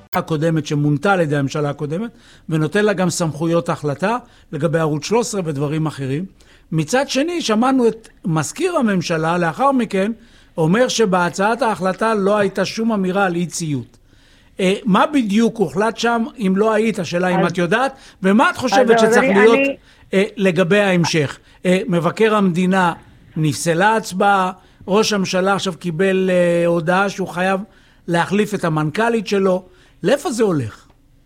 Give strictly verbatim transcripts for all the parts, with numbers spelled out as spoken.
הקודמת שמונתה על ידי הממשלה הקודמת, ונותן לה גם סמכויות החלטה לגבי ערוץ שלוש עשרה ודברים אחרים. מצד שני, שמענו את מזכיר הממשלה, לאחר מכן, אומר שבהצעת ההחלטה לא הייתה שום אמירה על אי ציות. אה, מה בדיוק הוחלט שם, אם לא היית, השאלה אם את יודעת, ומה את חושבת שצריך אני, להיות אני... אה, לגבי ההמשך? אה, מבקר המדינה נפסלה הצבעה, ראש הממשלה עכשיו קיבל אה, הודעה שהוא חייב להחליף את המנכ"לית שלו. לאיפה זה הולך?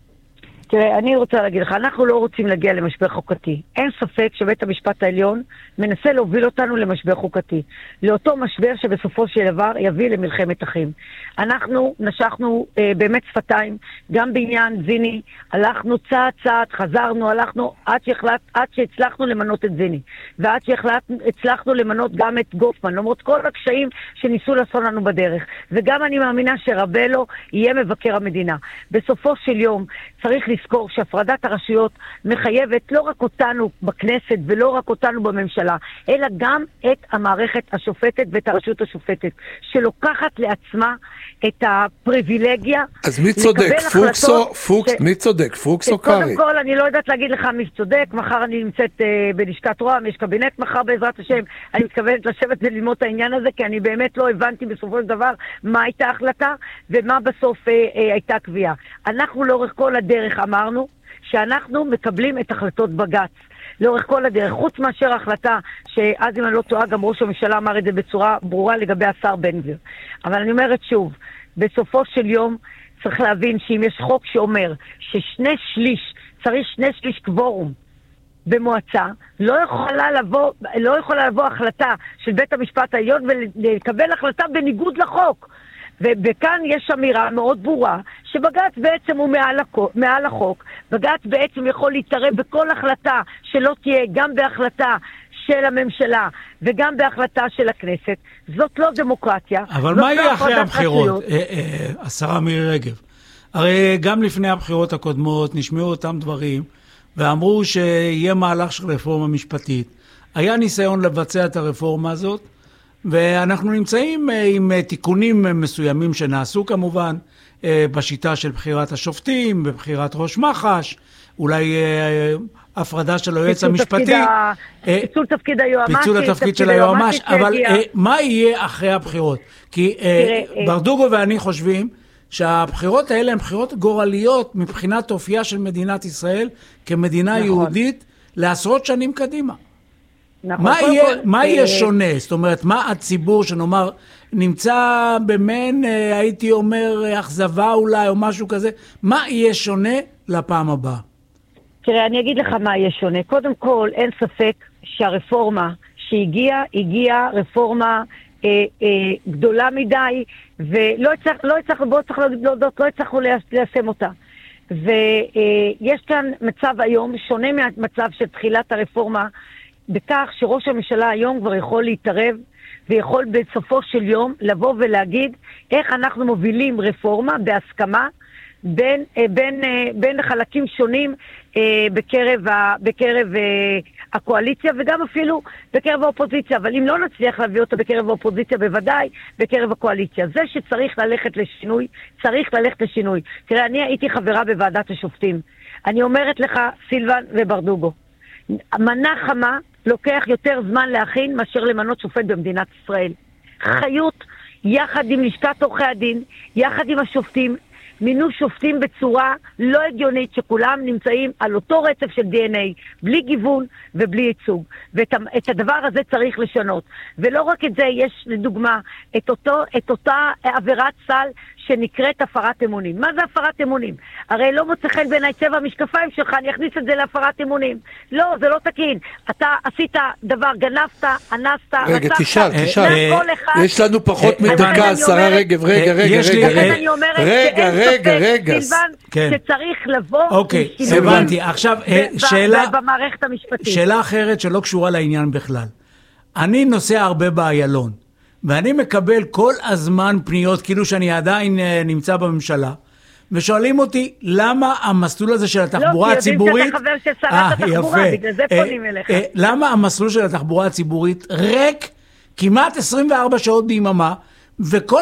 תראה, אני רוצה להגיד לך, אנחנו לא רוצים להגיע למשבר חוקתי. אין ספק שבית המשפט העליון מנסה להוביל אותנו למשבר חוקתי. לאותו משבר שבסופו של דבר יביא למלחמת אחים. אנחנו נשכנו אה, באמת שפתיים, גם בעניין זיני, הלכנו צעד צעד, חזרנו, הלכנו עד, שהחלט, עד שהצלחנו למנות את זיני. ועד שהצלחנו למנות גם את גופמן, למרות כל הקשיים שניסו לעשות לנו בדרך. וגם אני מאמינה שרבלו יהיה מבקר המדינה. בסופו של יום צריך לזכור שהפרדת הרשויות מחייבת לא רק אותנו בכנסת ולא רק אותנו בממשלה, אלא גם את המערכת השופטת ואת הרשות השופטת, שלוקחת לעצמה את הפריבילגיה. אז מי צודק? פוקס או פוקס? ש... מי צודק? פוקס או קרי? קודם כל, אני לא יודעת להגיד לך מי צודק. מחר אני נמצאת uh, בלשכת רוה"מ, יש קבינט מחר בעזרת השם. אני מתכוונת לשבת וללמוד את העניין הזה, כי אני באמת לא הבנתי בסופו של דבר מה הייתה ההחלטה ומה בסוף uh, uh, הייתה קביעה. אנחנו לאורך כל הדרך אמרנו שאנחנו מקבלים את החלטות בג"ץ. לאורך כל הדרך, חוץ מאשר ההחלטה שאז אם אני לא טועה, גם ראש הממשלה אמר את זה בצורה ברורה לגבי השר בן גביר. אבל אני אומרת שוב, בסופו של יום צריך להבין שאם יש חוק שאומר ששני שליש, צריך שני שליש קוורום במועצה, לא יכולה לבוא, לא יכולה לבוא החלטה של בית המשפט העליון ולקבל החלטה בניגוד לחוק. וכאן יש אמירה מאוד ברורה שבג"ץ בעצם הוא מעל, החוק, מעל החוק. בג"ץ בעצם יכול להתערב בכל החלטה שלא תהיה, גם בהחלטה של הממשלה וגם בהחלטה של הכנסת. זאת לא דמוקרטיה. אבל מה יהיה אחרי הבחירות, אה, אה, השרה מירי רגב? הרי גם לפני הבחירות הקודמות נשמעו אותם דברים ואמרו שיהיה מהלך של רפורמה משפטית. היה ניסיון לבצע את הרפורמה הזאת, ואנחנו נמצאים עם תיקונים מסוימים שנעשו כמובן בשיטה של בחירת השופטים, בבחירת ראש מח"ש, אולי הפרדה של היועץ המשפטי. פיצול תפקיד היועמ"ש. פיצול התפקיד של היועמ"ש, אבל מה יהיה אחרי הבחירות? כי ברדוגו ואני חושבים שהבחירות האלה הן בחירות גורליות מבחינת אופייה של מדינת ישראל כמדינה יהודית לעשרות שנים קדימה. נכון, מה, יהיה, כל, מה יהיה שונה? זאת אומרת, מה הציבור שנאמר נמצא במין, הייתי אומר, אכזבה אולי או משהו כזה, מה יהיה שונה לפעם הבאה? תראה, אני אגיד לך מה יהיה שונה. קודם כל, אין ספק שהרפורמה שהגיעה, הגיעה רפורמה אה, אה, גדולה מדי, ולא יצטרך, לא יצטרך, בוא צריך להודות, לא יצטרכו ליישם אותה. ויש כאן מצב היום שונה מהמצב של תחילת הרפורמה, בכך שראש הממשלה היום כבר יכול להתערב ויכול בסופו של יום לבוא ולהגיד איך אנחנו מובילים רפורמה בהסכמה בין, בין, בין חלקים שונים בקרב, בקרב הקואליציה וגם אפילו בקרב האופוזיציה. אבל אם לא נצליח להביא אותה בקרב האופוזיציה, בוודאי בקרב הקואליציה. זה שצריך ללכת לשינוי, צריך ללכת לשינוי. תראה, אני הייתי חברה בוועדת השופטים. אני אומרת לך, סילבן וברדוגו, מנה חמה לוקח יותר זמן להכין מאשר למנות שופט במדינת ישראל. חיות, יחד עם לשכת עורכי הדין, יחד עם השופטים, מינו שופטים בצורה לא הגיונית, שכולם נמצאים על אותו רצף של די אן איי, בלי גיוון ובלי ייצוג. ואת הדבר הזה צריך לשנות. ולא רק את זה, יש לדוגמה את, אותו, את אותה עבירת סל שנקראת הפרת אמונים. מה זה הפרת אמונים? הרי לא מוצא חן בעיני צבע המשקפיים שלך, אני אכניס את זה להפרת אמונים. לא, זה לא תקין. אתה עשית דבר, גנבת, אנסת, רגע, תשאל, תשאל. יש לנו פחות מדקה, השרה רגב, רגע, רגע, רגע. לכן אני אומרת רגע, רגע, רגע. סילבן, שצריך לבוא... אוקיי, הבנתי. עכשיו, שאלה... במערכת המשפטית. שאלה אחרת שלא קשורה לעניין בכלל. אני נוסע הרבה באיילון. ואני מקבל כל הזמן פניות, כאילו שאני עדיין נמצא בממשלה, ושואלים אותי, למה המסלול הזה של התחבורה הציבורית... לא, כי יודעים שאתה חבר של שרת התחבורה, בגלל זה פונים אליך. למה המסלול של התחבורה הציבורית ריק כמעט עשרים וארבע שעות ביממה, וכל